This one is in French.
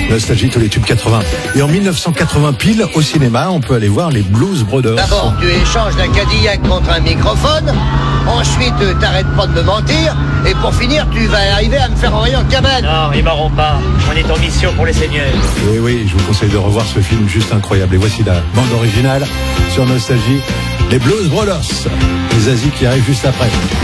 Nostalgie, tous les tubes 80. Et en 1980 pile, au cinéma, on peut aller voir les Blues Brothers. D'abord, tu échanges d'un Cadillac contre un microphone. Ensuite, t'arrêtes pas de me mentir. Et pour finir, tu vas arriver à me faire envoyer en cabane. Non, ils m'auront pas. On est en mission pour les seigneurs. Et oui, je vous conseille de revoir ce film juste incroyable. Et voici la bande originale sur Nostalgie. Les Blues Brothers. Les Aziz qui arrivent juste après.